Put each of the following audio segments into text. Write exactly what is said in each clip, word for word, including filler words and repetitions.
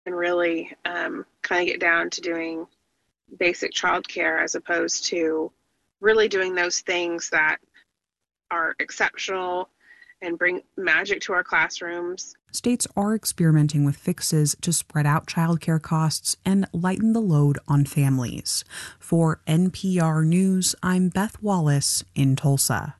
and really um, kind of get down to doing basic childcare as opposed to really doing those things that are exceptional and bring magic to our classrooms. States are experimenting with fixes to spread out childcare costs and lighten the load on families. For N P R News, I'm Beth Wallace in Tulsa.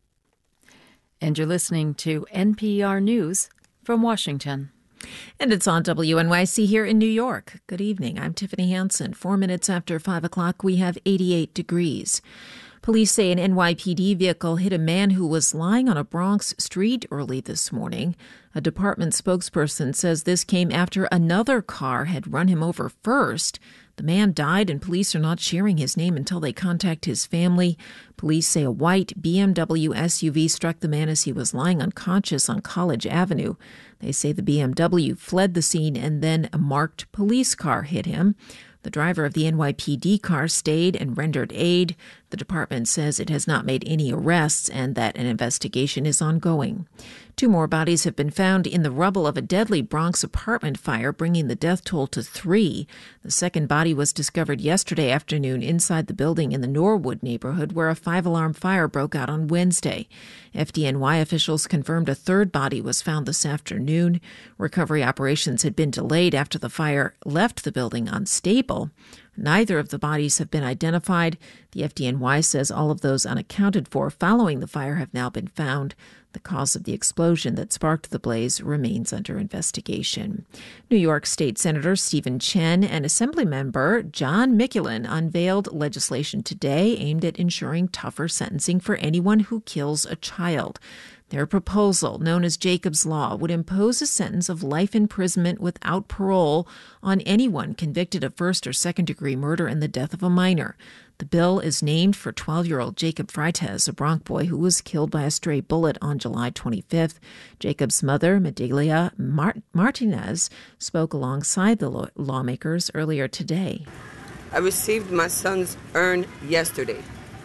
And you're listening to N P R News from Washington. And it's on W N Y C here in New York. Good evening. I'm Tiffany Hansen. Four minutes after five o'clock, we have eighty-eight degrees. Police say an N Y P D vehicle hit a man who was lying on a Bronx street early this morning. A department spokesperson says this came after another car had run him over first. The man died, and police are not sharing his name until they contact his family. Police say a white B M W S U V struck the man as he was lying unconscious on College Avenue. They say the B M W fled the scene and then a marked police car hit him. The driver of the N Y P D car stayed and rendered aid. The department says it has not made any arrests and that an investigation is ongoing. Two more bodies have been found in the rubble of a deadly Bronx apartment fire, bringing the death toll to three. The second body was discovered yesterday afternoon inside the building in the Norwood neighborhood, where a five-alarm fire broke out on Wednesday. F D N Y officials confirmed a third body was found this afternoon. Recovery operations had been delayed after the fire left the building unstable. Neither of the bodies have been identified. The F D N Y says all of those unaccounted for following the fire have now been found. The cause of the explosion that sparked the blaze remains under investigation. New York State Senator Stephen Chen and Assemblymember John Mickelin unveiled legislation today aimed at ensuring tougher sentencing for anyone who kills a child. Their proposal, known as Jacob's Law, would impose a sentence of life imprisonment without parole on anyone convicted of first or second-degree murder in the death of a minor. The bill is named for twelve-year-old Jacob Freitas, a Bronx boy who was killed by a stray bullet on July twenty-fifth. Jacob's mother, Medelia Mart- Martinez, spoke alongside the law- lawmakers earlier today. I received my son's urn yesterday.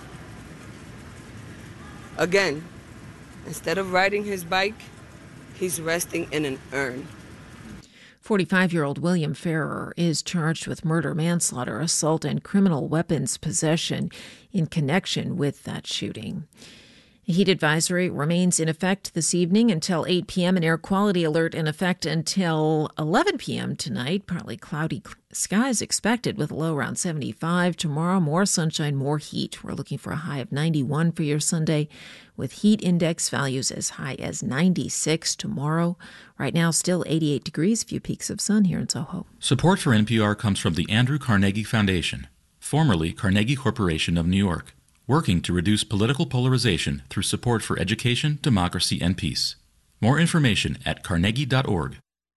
Again, instead of riding his bike, he's resting in an urn. forty-five-year-old William Ferrer is charged with murder, manslaughter, assault, and criminal weapons possession in connection with that shooting. A heat advisory remains in effect this evening until eight p.m. An air quality alert in effect until eleven p.m. tonight. Partly cloudy skies expected with a low around seventy-five. Tomorrow, more sunshine, more heat. We're looking for a high of ninety-one for your Sunday, with heat index values as high as ninety-six tomorrow. Right now, still eighty-eight degrees, few peaks of sun here in Soho. Support for N P R comes from the Andrew Carnegie Foundation, formerly Carnegie Corporation of New York, working to reduce political polarization through support for education, democracy, and peace. More information at carnegie dot org.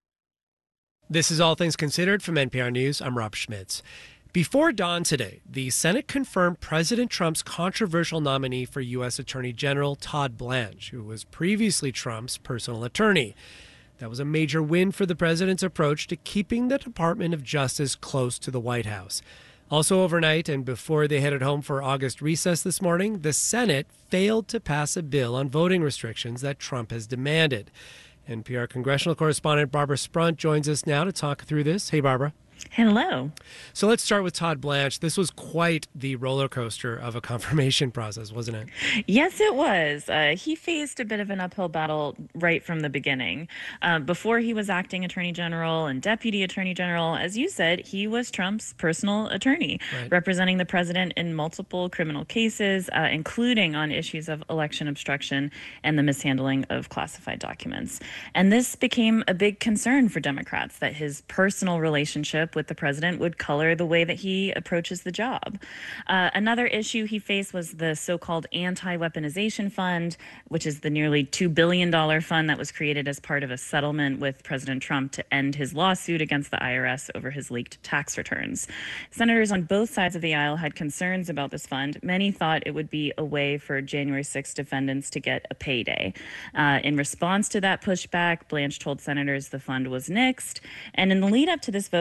This is All Things Considered from N P R News. I'm Rob Schmitz. Before dawn today, the Senate confirmed President Trump's controversial nominee for U S Attorney General Todd Blanche, who was previously Trump's personal attorney. That was a major win for the president's approach to keeping the Department of Justice close to the White House. Also overnight, and before they headed home for August recess this morning, the Senate failed to pass a bill on voting restrictions that Trump has demanded. N P R congressional correspondent Barbara Sprunt joins us now to talk through this. Hey, Barbara. Hello. So let's start with Todd Blanche. This was quite the roller coaster of a confirmation process, wasn't it? Yes, it was. Uh, he faced a bit of an uphill battle right from the beginning. Uh, before he was acting attorney general and deputy attorney general, as you said, he was Trump's personal attorney, right, representing the president in multiple criminal cases, uh, including on issues of election obstruction and the mishandling of classified documents. And this became a big concern for Democrats, that his personal relationship with the president would color the way that he approaches the job. Uh, another issue he faced was the so-called anti-weaponization fund, which is the nearly two billion dollars fund that was created as part of a settlement with President Trump to end his lawsuit against the I R S over his leaked tax returns. Senators on both sides of the aisle had concerns about this fund. Many thought it would be a way for January sixth defendants to get a payday. Uh, in response to that pushback, Blanche told senators the fund was nixed. And in the lead up to this vote, he was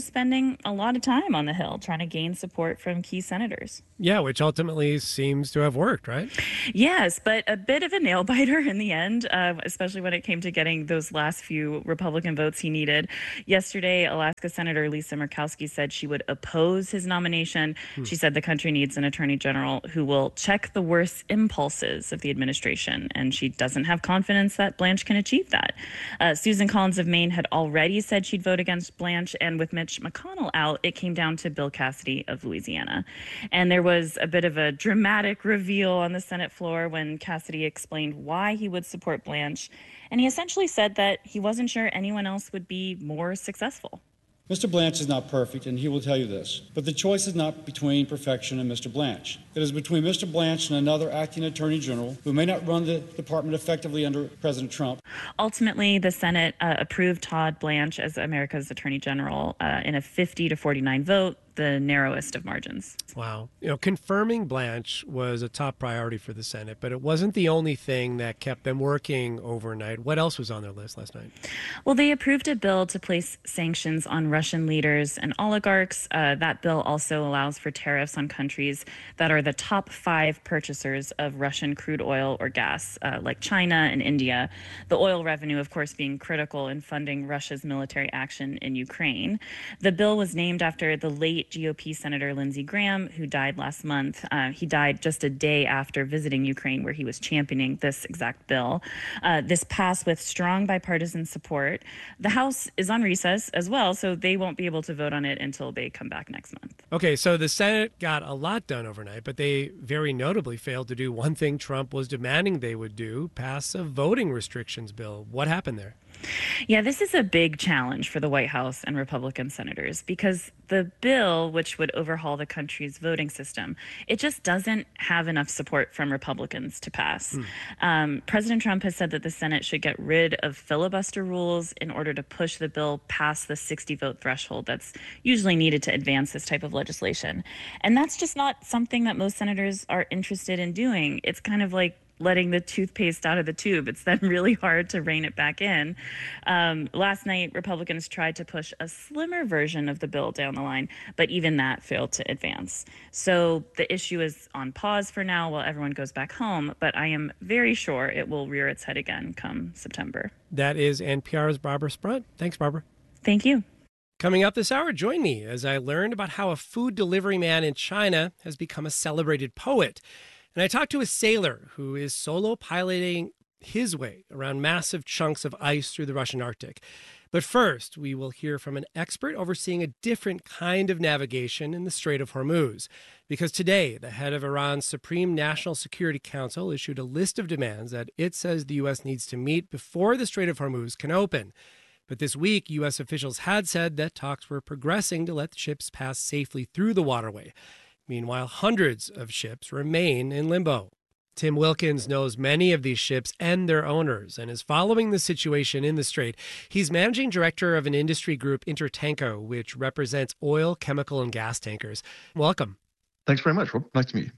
spending a lot of time on the Hill trying to gain support from key senators. Yeah, which ultimately seems to have worked, right? Yes, but a bit of a nail biter in the end, uh, especially when it came to getting those last few Republican votes he needed. Yesterday, Alaska Senator Lisa Murkowski said she would oppose his nomination. Hmm. She said the country needs an attorney general who will check the worst impulses of the administration, and she doesn't have confidence that Blanche can achieve that. Uh, Susan Collins of Maine had already said she'd vote against Blanche, and with Mitch McConnell out, it came down to Bill Cassidy of Louisiana. And there was a bit of a dramatic reveal on the Senate floor when Cassidy explained why he would support Blanche, and he essentially said that he wasn't sure anyone else would be more successful. Mister Blanche is not perfect, and he will tell you this. But the choice is not between perfection and Mister Blanche. It is between Mister Blanche and another acting attorney general who may not run the department effectively under President Trump. Ultimately, the Senate uh, approved Todd Blanche as America's attorney general uh, in a fifty to forty-nine vote, the narrowest of margins. Wow. You know, confirming Blanche was a top priority for the Senate, but it wasn't the only thing that kept them working overnight. What else was on their list last night? Well, they approved a bill to place sanctions on Russian leaders and oligarchs. Uh, that bill also allows for tariffs on countries that are the top five purchasers of Russian crude oil or gas, uh, like China and India. The oil revenue, of course, being critical in funding Russia's military action in Ukraine. The bill was named after the late G O P Senator Lindsey Graham, who died last month. Uh, he died just a day after visiting Ukraine, where he was championing this exact bill. Uh, this passed with strong bipartisan support. The House is on recess as well, so they won't be able to vote on it until they come back next month. Okay, so the Senate got a lot done overnight, but they very notably failed to do one thing Trump was demanding they would do, pass a voting restrictions bill. What happened there? Yeah, this is a big challenge for the White House and Republican senators because the bill, which would overhaul the country's voting system, it just doesn't have enough support from Republicans to pass. Hmm. Um, President Trump has said that the Senate should get rid of filibuster rules in order to push the bill past the sixty vote threshold that's usually needed to advance this type of legislation. And that's just not something that most senators are interested in doing. It's kind of like letting the toothpaste out of the tube. It's then really hard to rein it back in. Um, last night, Republicans tried to push a slimmer version of the bill down the line, but even that failed to advance. So the issue is on pause for now while everyone goes back home, but I am very sure it will rear its head again come September. That is N P R's Barbara Sprunt. Thanks, Barbara. Thank you. Coming up this hour, join me as I learned about how a food delivery man in China has become a celebrated poet. And I talked to a sailor who is solo piloting his way around massive chunks of ice through the Russian Arctic. But first, we will hear from an expert overseeing a different kind of navigation in the Strait of Hormuz. Because today, the head of Iran's Supreme National Security Council issued a list of demands that it says the U S needs to meet before the Strait of Hormuz can open. But this week, U S officials had said that talks were progressing to let the ships pass safely through the waterway. Meanwhile, hundreds of ships remain in limbo. Tim Wilkins knows many of these ships and their owners and is following the situation in the Strait. He's managing director of an industry group, Intertanko, which represents oil, chemical, and gas tankers. Welcome. Thanks very much, Rob. Nice to meet you.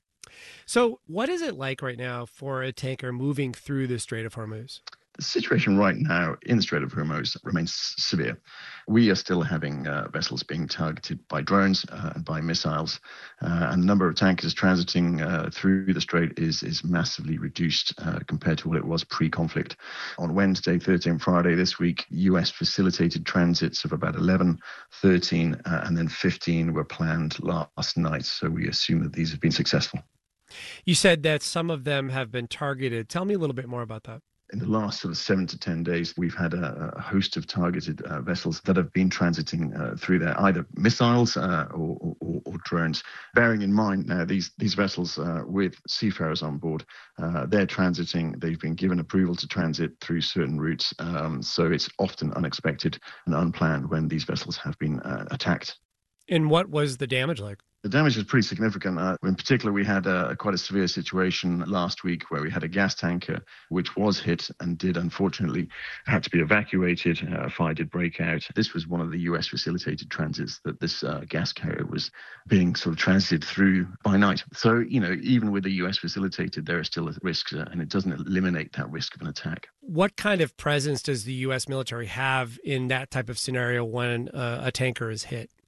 So what is it like right now for a tanker moving through the Strait of Hormuz? The situation right now in the Strait of Hormuz remains severe. We are still having uh, vessels being targeted by drones uh, and by missiles, uh, and the number of tankers transiting uh, through the strait is is massively reduced uh, compared to what it was pre-conflict. On Wednesday, Thursday, and Friday this week, U S facilitated transits of about eleven, thirteen, uh, and then fifteen were planned last night. So we assume that these have been successful. You said that some of them have been targeted. Tell me a little bit more about that. In the last sort of seven to ten days, we've had a, a host of targeted uh, vessels that have been transiting uh, through there, either missiles uh, or, or, or drones. Bearing in mind now, these these vessels uh, with seafarers on board, uh, they're transiting. They've been given approval to transit through certain routes, um, so it's often unexpected and unplanned when these vessels have been uh, attacked. And what was the damage like? The damage was pretty significant. Uh, in particular, we had a, quite a severe situation last week where we had a gas tanker which was hit and did unfortunately have to be evacuated. Uh, a fire did break out. This was one of the U S facilitated transits that this uh, gas carrier was being sort of transited through by night. So, you know, even with the U S facilitated, there are still risks, uh, and it doesn't eliminate that risk of an attack. What kind of presence does the U S military have in that type of scenario when uh, a tanker is hit?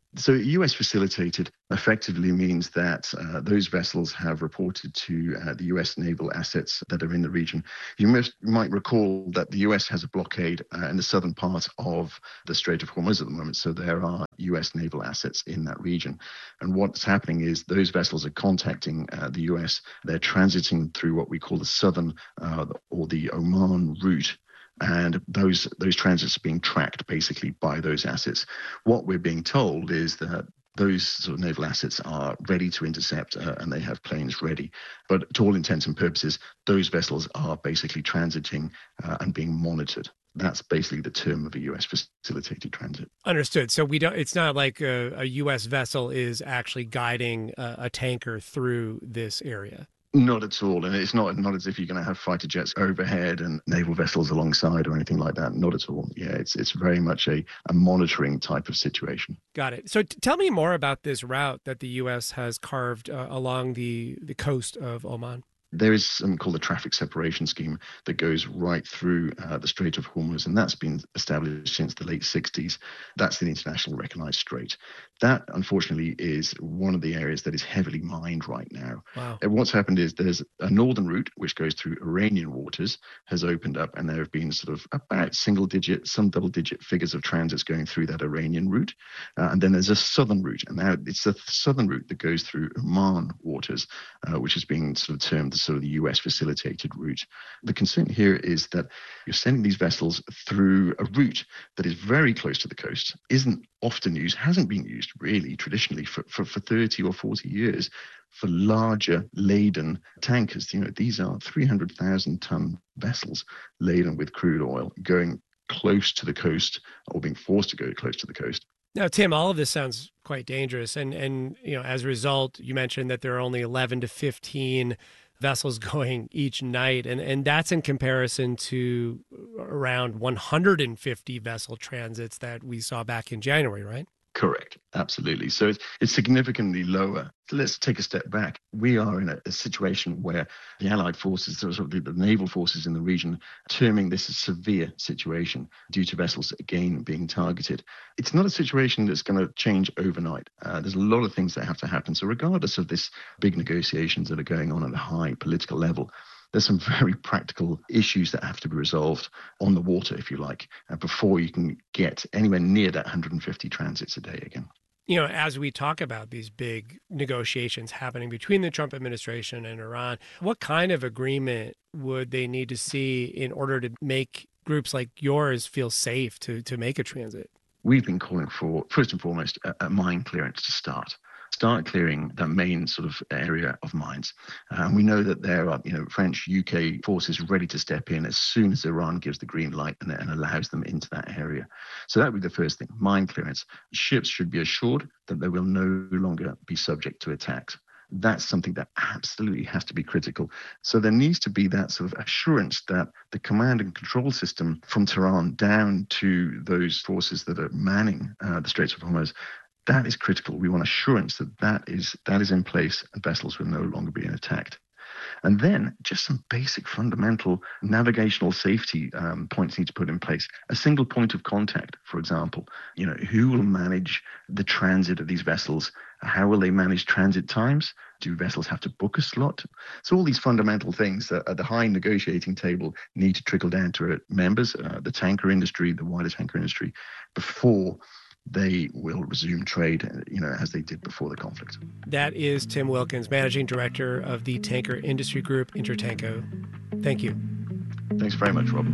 So U S facilitated effectively means that uh, those vessels have reported to uh, the U S naval assets that are in the region. You must, might recall that the U S has a blockade uh, in the southern part of the Strait of Hormuz at the moment, so there are U S naval assets in that region. And what's happening is those vessels are contacting uh, the U S. They're transiting through what we call the southern uh, or the Oman route. And those those transits are being tracked basically by those assets. What we're being told is that those sort of naval assets are ready to intercept uh, and they have planes ready. But to all intents and purposes, those vessels are basically transiting uh, and being monitored. That's basically the term of a U S facilitated transit. Understood. So we don't. It's not like a, a U S vessel is actually guiding a, a tanker through this area. Not at all. And it's not not as if you're going to have fighter jets overhead and naval vessels alongside or anything like that. Not at all. Yeah, it's it's very much a, a monitoring type of situation. Got it. So t- tell me more about this route that the U S has carved uh, along the, the coast of Oman. There is something called the traffic separation scheme that goes right through uh, the Strait of Hormuz, and that's been established since the late sixties. That's the international recognized strait. That, unfortunately, is one of the areas that is heavily mined right now. Wow. And what's happened is there's a northern route, which goes through Iranian waters, has opened up, and there have been sort of about single-digit, some double-digit figures of transits going through that Iranian route. Uh, and then there's a southern route, and now it's the southern route that goes through Oman waters, uh, which is being sort of termed the sort of the U S facilitated route. The concern here is that you're sending these vessels through a route that is very close to the coast, isn't often used, hasn't been used really traditionally for, for, for thirty or forty years for larger laden tankers. You know, these are three hundred thousand ton vessels laden with crude oil going close to the coast or being forced to go close to the coast. Now, Tim, all of this sounds quite dangerous. And, and you know, as a result, you mentioned that there are only eleven to fifteen vessels going each night. And, and that's in comparison to around one hundred fifty vessel transits that we saw back in January, right? Correct. Absolutely. So it's, it's significantly lower. Let's take a step back. We are in a, a situation where the Allied forces, sort of the, the naval forces in the region, terming this a severe situation due to vessels again being targeted. It's not a situation that's going to change overnight. Uh, there's a lot of things that have to happen. So regardless of this big negotiations that are going on at a high political level, there's some very practical issues that have to be resolved on the water, if you like, uh, before you can get anywhere near that one hundred fifty transits a day again. You know, as we talk about these big negotiations happening between the Trump administration and Iran, what kind of agreement would they need to see in order to make groups like yours feel safe to, to make a transit? We've been calling for, first and foremost, a, a mine clearance to start. Start clearing that main sort of area of mines. Uh, and we know that there are, you know, French, U K forces ready to step in as soon as Iran gives the green light and, and allows them into that area. So that would be the first thing, mine clearance. Ships should be assured that they will no longer be subject to attacks. That's something that absolutely has to be critical. So there needs to be that sort of assurance that the command and control system from Tehran down to those forces that are manning uh, the Straits of Hormuz, that is critical. We want assurance that that is, that is in place and vessels will no longer be attacked. And then just some basic fundamental navigational safety um, points need to put in place. A single point of contact, for example. You know, who will manage the transit of these vessels? How will they manage transit times? Do vessels have to book a slot? So all these fundamental things that at the high negotiating table need to trickle down to members, uh, the tanker industry, the wider tanker industry, before they will resume trade, you know, as they did before the conflict. That is Tim Wilkins, Managing Director of the tanker industry group, Intertanko. Thank you. Thanks very much, Rob.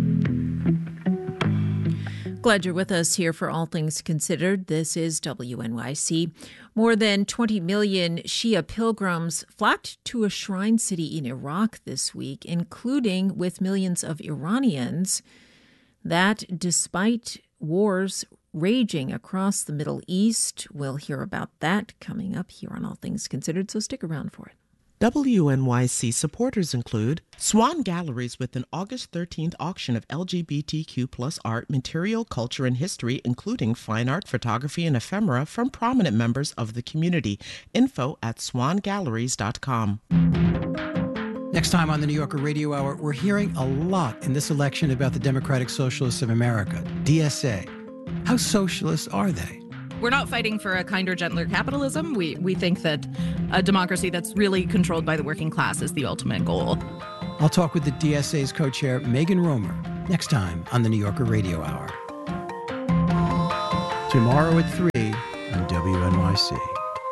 Glad you're with us here for All Things Considered. This is W N Y C. More than twenty million Shia pilgrims flocked to a shrine city in Iraq this week, including with millions of Iranians. That despite wars raging across the Middle East. We'll hear about that coming up here on All Things Considered, so stick around for it. W N Y C supporters include Swan Galleries with an August thirteenth auction of L G B T Q plus art, material, culture, and history, including fine art, photography, and ephemera from prominent members of the community. Info at swan galleries dot com. Next time on the New Yorker Radio Hour, we're hearing a lot in this election about the Democratic Socialists of America, D S A. How socialist are they? we're not fighting for a kinder, gentler capitalism. We we think that a democracy that's really controlled by the working class is the ultimate goal. I'll talk with the D S A's co-chair, Megan Romer, next time on the New Yorker Radio Hour. Tomorrow at three on W N Y C.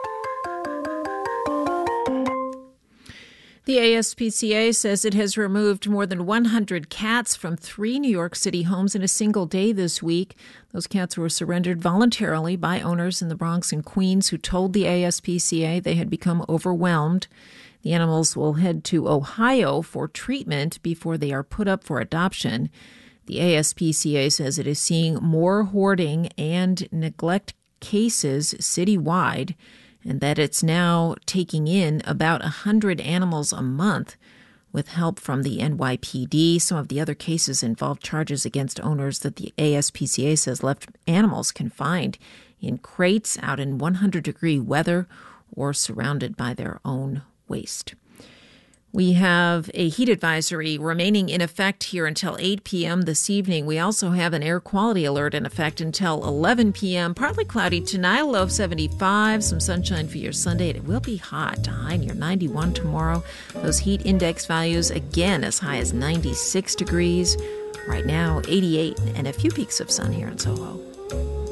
The A S P C A says it has removed more than one hundred cats from three New York City homes in a single day this week. Those cats were surrendered voluntarily by owners in the Bronx and Queens who told the A S P C A they had become overwhelmed. The animals will head to Ohio for treatment before they are put up for adoption. The A S P C A says it is seeing more hoarding and neglect cases citywide, and that it's now taking in about one hundred animals a month. With help from the N Y P D, some of the other cases involve charges against owners that the A S P C A says left animals confined in crates out in one hundred degree weather or surrounded by their own waste. We have a heat advisory remaining in effect here until eight p.m. this evening. We also have an air quality alert in effect until eleven p.m. Partly cloudy tonight, low of seventy-five. Some sunshine for your Sunday. It will be hot, a high near ninety-one tomorrow. Those heat index values again as high as ninety-six degrees. Right now, eighty-eight and a few peaks of sun here in Soho.